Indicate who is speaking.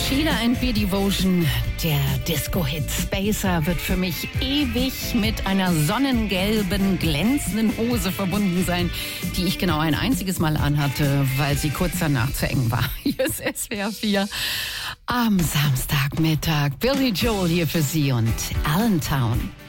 Speaker 1: Sheila and Beer Devotion, der Disco-Hit Spacer, wird für mich ewig mit einer sonnengelben, glänzenden Hose verbunden sein, die ich genau ein einziges Mal anhatte, weil sie kurz danach zu eng war. Hier ist SWR 4 am Samstagmittag. Billy Joel hier für Sie und Allentown.